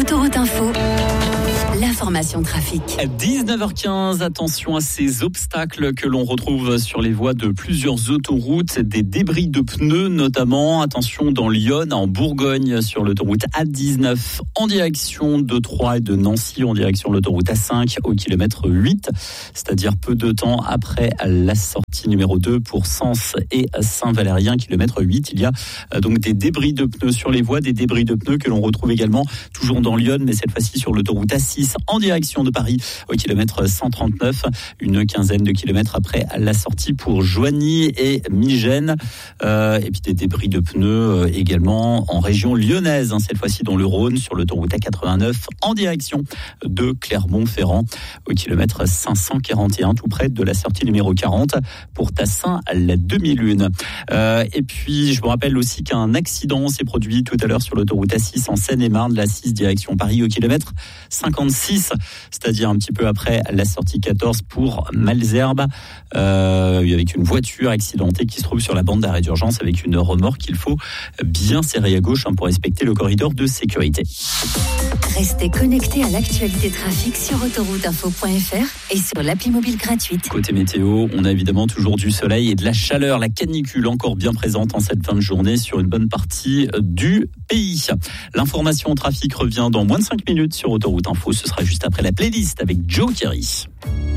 Autoroute Info, l'information trafic. 19h15, attention à ces obstacles que l'on retrouve sur les voies de plusieurs autoroutes, des débris de pneus notamment. Attention dans l'Yonne, en Bourgogne, sur l'autoroute A19 en direction de Troyes et de Nancy, en direction de l'autoroute A5 au kilomètre 8, c'est-à-dire peu de temps après la sortie numéro 2 pour Sens et Saint-Valérien, kilomètre 8. Il y a donc des débris de pneus sur les voies, des débris de pneus que l'on retrouve également toujours dans l'Yonne, mais cette fois-ci sur l'autoroute A6 en direction de Paris au kilomètre 139, une quinzaine de kilomètres après la sortie pour Joigny et Migène. Et puis des débris de pneus également en région lyonnaise, cette fois-ci dans le Rhône, sur l'autoroute A89 en direction de Clermont-Ferrand au kilomètre 541, tout près de la sortie numéro 40 pour Tassin, la demi-lune. Et puis je vous rappelle aussi qu'un accident s'est produit tout à l'heure sur l'autoroute A6 en Seine-et-Marne, la 6 direction Paris au kilomètre 56, c'est-à-dire un petit peu après la sortie 14 pour Malesherbes, avec une voiture accidentée qui se trouve sur la bande d'arrêt d'urgence avec une remorque. Il faut bien serrer à gauche pour respecter le corridor de sécurité. Restez connectés à l'actualité trafic sur autorouteinfo.fr et sur l'appli mobile gratuite. Côté météo, on a évidemment toujours du soleil et de la chaleur, la canicule encore bien présente en cette fin de journée sur une bonne partie du pays. L'information au trafic revient dans moins de 5 minutes sur Autoroute Info. Ce sera juste après la playlist avec Joe Kerry.